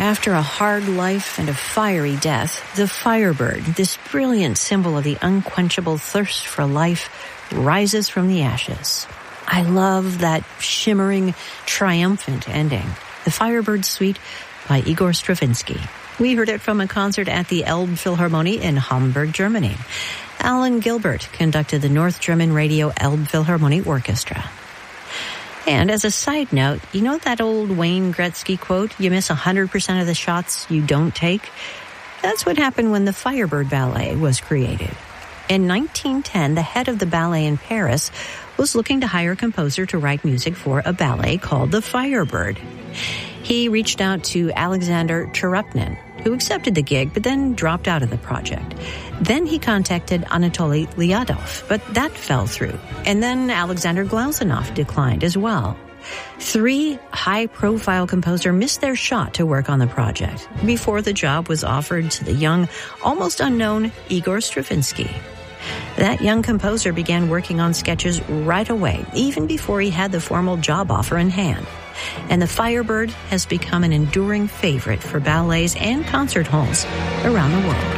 After a hard life and a fiery death, the Firebird, this brilliant symbol of the unquenchable thirst for life, rises from the ashes. I love that shimmering, triumphant ending. The Firebird Suite by Igor Stravinsky. We heard it from a concert at the Elbphilharmonie in Hamburg, Germany. Alan Gilbert conducted the North German Radio Elbphilharmonie Orchestra. And as a side note, you know that old Wayne Gretzky quote, you miss 100% of the shots you don't take? That's what happened when the Firebird Ballet was created. In 1910, the head of the ballet in Paris was looking to hire a composer to write music for a ballet called The Firebird. He reached out to Alexander Cherepnin, who accepted the gig but then dropped out of the project. Then he contacted Anatoly Lyadov, but that fell through. And then Alexander Glazunov declined as well. 3 high-profile composers missed their shot to work on the project before the job was offered to the young, almost unknown Igor Stravinsky. That young composer began working on sketches right away, even before he had the formal job offer in hand. And the Firebird has become an enduring favorite for ballets and concert halls around the world.